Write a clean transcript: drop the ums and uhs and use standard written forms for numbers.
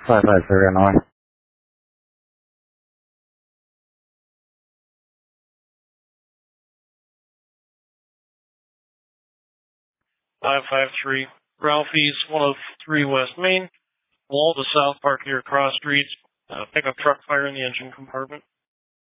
550 Illinois. 553 Ralph East 103 West Main. Wall to south, park near cross streets. Pickup truck fire in the engine compartment.